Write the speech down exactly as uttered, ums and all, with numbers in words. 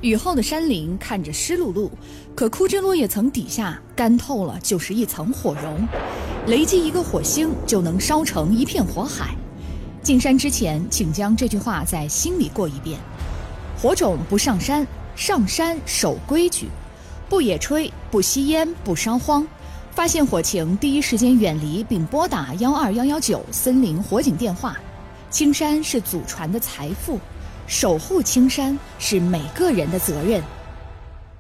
雨后的山林看着湿漉漉，可枯枝落叶层底下干透了就是一层火绒，雷击一个火星就能烧成一片火海。进山之前，请将这句话在心里过一遍。火种不上山，上山守规矩，不野炊，不吸烟，不烧荒。发现火情，第一时间远离并拨打幺二幺幺九森林火警电话。青山是祖传的财富，守护青山是每个人的责任。